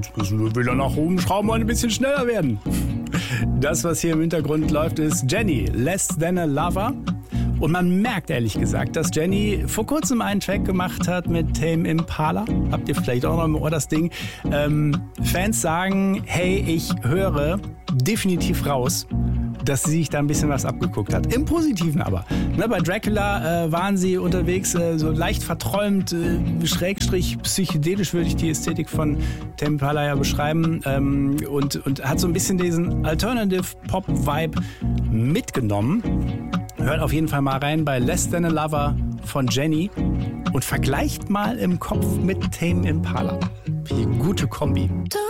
jetzt müssen wir wieder nach oben schrauben und ein bisschen schneller werden. Das, was hier im Hintergrund läuft, ist Jenny, Less Than a Lover. Und man merkt ehrlich gesagt, dass Jenny vor kurzem einen Track gemacht hat mit Tame Impala. Habt ihr vielleicht auch noch im Ohr das Ding? Fans sagen, hey, ich höre definitiv raus, dass sie sich da ein bisschen was abgeguckt hat. Im Positiven aber. Ne, bei Dracula waren sie unterwegs, so leicht verträumt, schrägstrich psychedelisch würde ich die Ästhetik von Tame Impala ja beschreiben. Und hat so ein bisschen diesen Alternative Pop-Vibe mitgenommen. Hört auf jeden Fall mal rein bei Less Than a Lover von Jenny und vergleicht mal im Kopf mit Tame Impala. Wie gute Kombi.